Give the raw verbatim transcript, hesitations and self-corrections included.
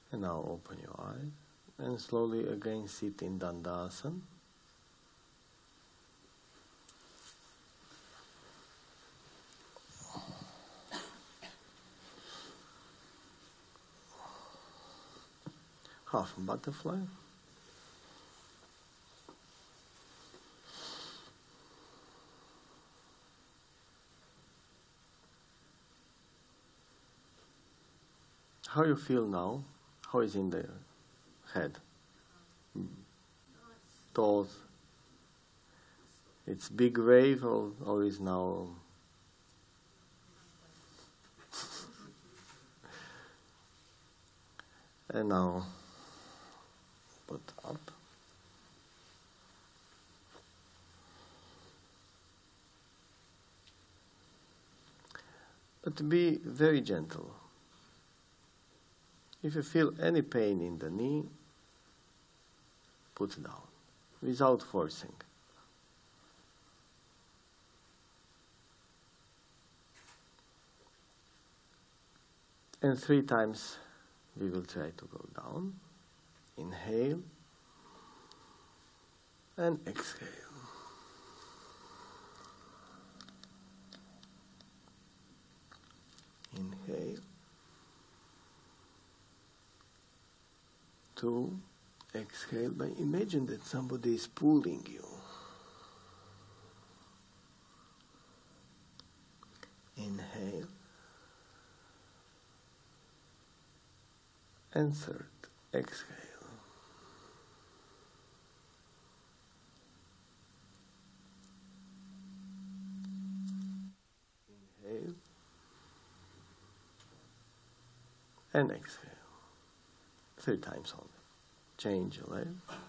And now open your eyes and slowly again sit in Dandasana. Half butterfly. How you feel now? How is in the head? Thoughts? It's big wave or, or is now? And now put up. But be very gentle. If you feel any pain in the knee, put down, without forcing. And three times we will try to go down. Inhale and exhale. Inhale. Two. Exhale by imagine that somebody is pulling you. Inhale. And third, exhale. Inhale. And exhale. Three times only. Change your leg.